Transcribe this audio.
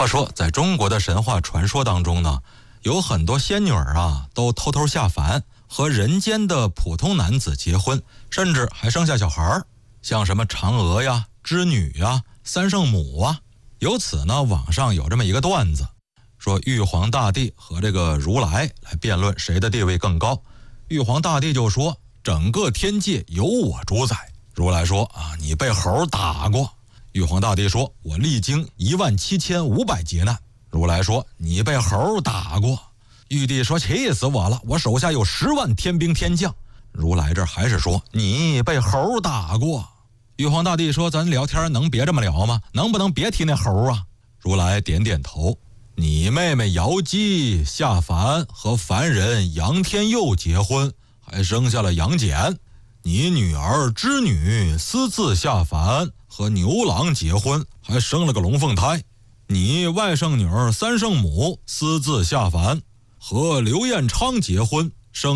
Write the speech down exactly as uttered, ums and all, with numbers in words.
话说在中国的神话传说当中呢，有很多仙女儿啊都偷偷下凡，和人间的普通男子结婚，甚至还生下小孩，像什么嫦娥呀、织女呀、三圣母啊。由此呢，网上有这么一个段子，说玉皇大帝和这个如来来辩论谁的地位更高。玉皇大帝就说整个天界由我主宰。如来说啊，你被猴打过。玉皇大帝说，我历经一万七千五百劫难。如来说，你被猴打过。玉帝说，气死我了，我手下有十万天兵天将。如来这还是说，你被猴打过。玉皇大帝说，咱聊天能别这么聊吗？能不能别提那猴啊？如来点点头，你妹妹瑶姬下凡和凡人杨天佑结婚，还生下了杨戬。你女儿织女私自下凡和牛郎结婚，还生了个龙凤胎。你外甥女儿三圣母私自下凡和刘彦昌结婚，